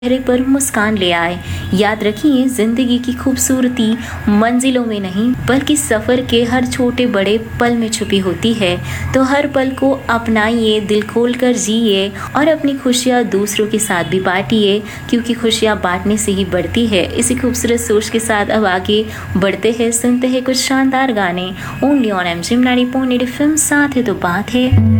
चेहरे पर मुस्कान ले आए। याद रखिए, जिंदगी की खूबसूरती मंजिलों में नहीं बल्कि सफर के हर छोटे बड़े पल में छुपी होती है। तो हर पल को अपनाइए, दिल खोल कर जिए और अपनी खुशियाँ दूसरों के साथ भी बांटिए, क्योंकि खुशियाँ बांटने से ही बढ़ती है। इसी खूबसूरत सोच के साथ अब आगे बढ़ते हैं, सुनते हैं कुछ शानदार गाने ओनली ऑन एमजी 90.8 FM। साथ है तो बात है।